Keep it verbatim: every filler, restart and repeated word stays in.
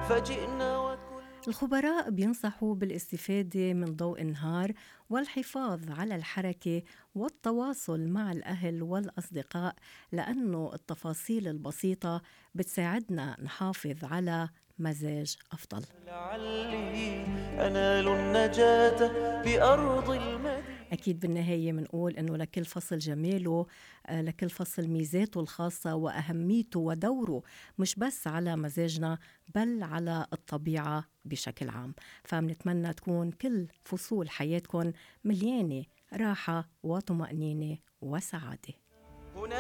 فجئنا وكل الخبراء بينصحوا بالاستفادة من ضوء النهار والحفاظ على الحركة والتواصل مع الأهل والأصدقاء، لأنه التفاصيل البسيطة بتساعدنا نحافظ على مزاج أفضل. لعلي أنال النجاة بأرض المدينة. أكيد بالنهاية منقول أنه لكل فصل جماله، آه، لكل فصل ميزاته الخاصة وأهميته ودوره، مش بس على مزاجنا بل على الطبيعة بشكل عام. فمنتمنى تكون كل فصول حياتكم مليانة راحة وطمأنينة وسعادة. هنا